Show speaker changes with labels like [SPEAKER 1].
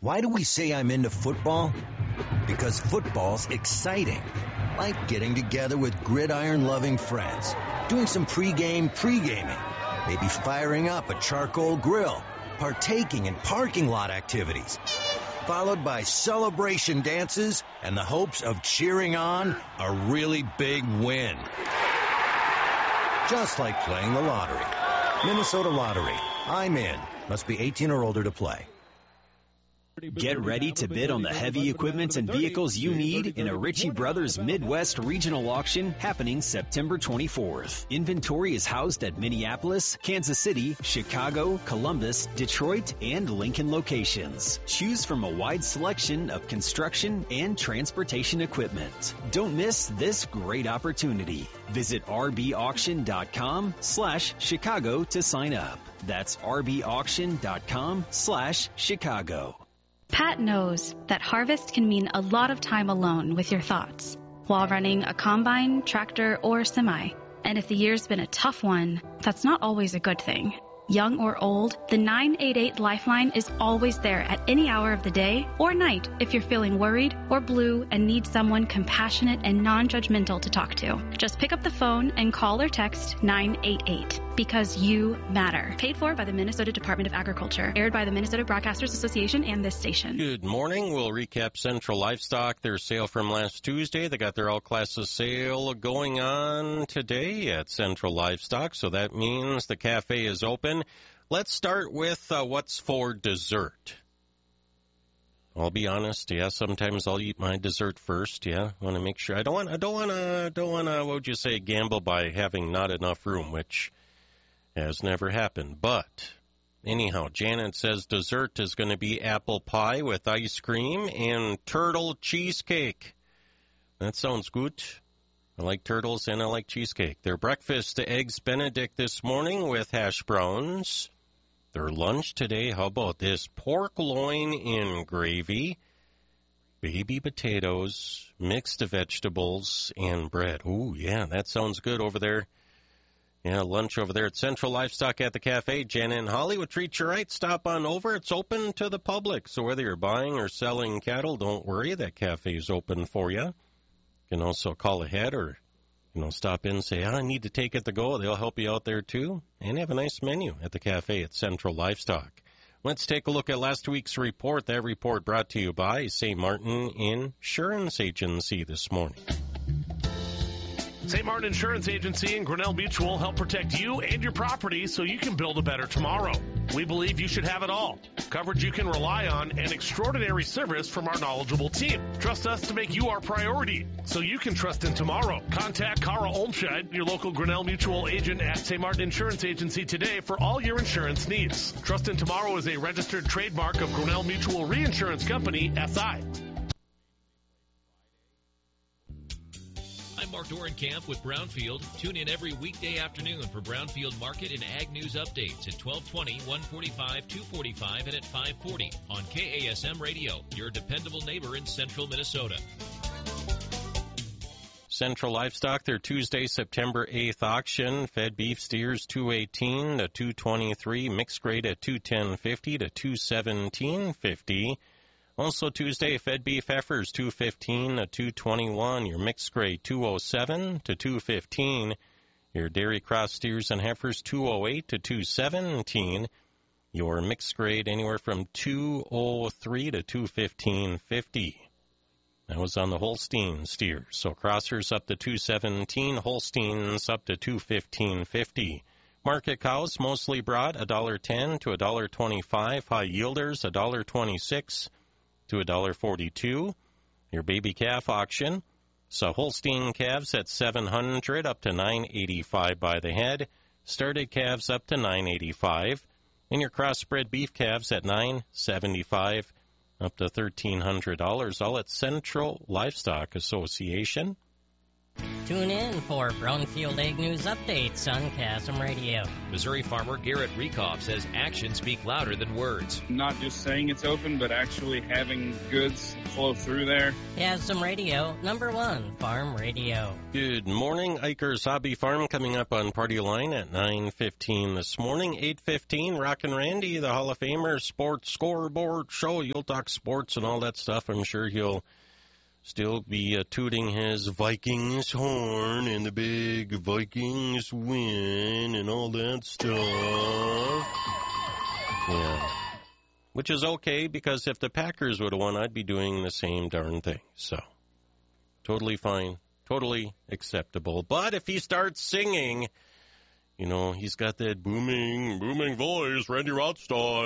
[SPEAKER 1] Why do we say I'm into football? Because football's exciting. Like getting together with gridiron-loving friends, doing some pre-gaming, maybe firing up a charcoal grill, partaking in parking lot activities, followed by celebration dances and the hopes of cheering on a really big win. Just like playing the lottery. Minnesota Lottery. I'm in. Must be 18 or older to play.
[SPEAKER 2] Get ready to bid on the heavy equipment and vehicles you need in a Ritchie Brothers Midwest Regional Auction happening September 24th. Inventory is housed at Minneapolis, Kansas City, Chicago, Columbus, Detroit, and Lincoln locations. Choose from a wide selection of construction and transportation equipment. Don't miss this great opportunity. Visit rbauction.com/Chicago to sign up. That's rbauction.com/Chicago.
[SPEAKER 3] Pat knows that harvest can mean a lot of time alone with your thoughts while running a combine, tractor, or semi. And if the year's been a tough one, that's not always a good thing. Young or old, the 988 Lifeline is always there at any hour of the day or night if you're feeling worried or blue and need someone compassionate and non-judgmental to talk to. Just pick up the phone and call or text 988 because you matter. Paid for by the Minnesota Department of Agriculture. Aired by the Minnesota Broadcasters Association and this station.
[SPEAKER 4] Good morning. We'll recap Central Livestock, their sale from last Tuesday. They got their all classes sale going on today at Central Livestock, so that means the cafe is open. Let's start with what's for dessert. I'll be honest, sometimes I'll eat my dessert first, want to make sure. I don't want to, what would you say, gamble by having not enough room, which has never happened. But anyhow, Janet says dessert is going to be apple pie with ice cream and turtle cheesecake. That sounds good. I like turtles and I like cheesecake. Their breakfast, Eggs Benedict this morning with hash browns. Their lunch today, how about this? Pork loin in gravy, baby potatoes, mixed vegetables, and bread. Ooh, yeah, that sounds good over there. Yeah, lunch over there at Central Livestock at the cafe. Janet and Holly would treat you right. Stop on over. It's open to the public. So whether you're buying or selling cattle, don't worry. That cafe is open for you. You can also call ahead or, stop in and say, I need to take it to go. They'll help you out there, too. And have a nice menu at the cafe at Central Livestock. Let's take a look at last week's report. That report brought to you by St. Martin Insurance Agency this morning.
[SPEAKER 5] St. Martin Insurance Agency and Grinnell Mutual help protect you and your property so you can build a better tomorrow. We believe you should have it all. Coverage you can rely on and extraordinary service from our knowledgeable team. Trust us to make you our priority so you can trust in tomorrow. Contact Cara Olmshed, your local Grinnell Mutual agent at St. Martin Insurance Agency today for all your insurance needs. Trust in Tomorrow is a registered trademark of Grinnell Mutual Reinsurance Company, SI.
[SPEAKER 6] I'm Mark Dorenkamp with Brownfield. Tune in every weekday afternoon for Brownfield Market and Ag News updates at 1220, 145, 245, and at 540 on KASM Radio, your dependable neighbor in central Minnesota.
[SPEAKER 4] Central Livestock, their Tuesday, September 8th auction. Fed beef steers 218 to 223, mixed grade at 210.50 to 217.50. Also Tuesday, fed beef heifers 215 to 221, your mixed grade 207 to 215, your dairy cross steers and heifers 208 to 217, your mixed grade anywhere from 203 to 215.50. That was on the Holstein steers. So crossers up to 217, Holsteins up to 215.50. Market cows mostly broad $1.10 to $1.25, high yielders $1.26 to $1.42. Your baby calf auction. So Holstein calves at $700 up to $985 by the head. Started calves up to $985. And your crossbred beef calves at $975 up to $1,300. All at Central Livestock Association.
[SPEAKER 7] Tune in for Brownfield Ag News updates on Chasm Radio.
[SPEAKER 6] Missouri farmer Garrett Rekoff says actions speak louder than words.
[SPEAKER 8] Not just saying it's open, but actually having goods flow through there.
[SPEAKER 7] Chasm Radio, #1 farm radio.
[SPEAKER 4] Good morning. Eicher's Hobby Farm coming up on Party Line at 9:15 this morning. 8:15, Rockin' Randy, the Hall of Famer, Sports Scoreboard Show. You'll talk sports and all that stuff. I'm sure he'll still be tooting his Vikings horn and the big Vikings win and all that stuff. Yeah. Which is okay, because if the Packers would have won, I'd be doing the same darn thing. So, totally fine. Totally acceptable. But if he starts singing, you know, he's got that booming voice, Randy Rothstein.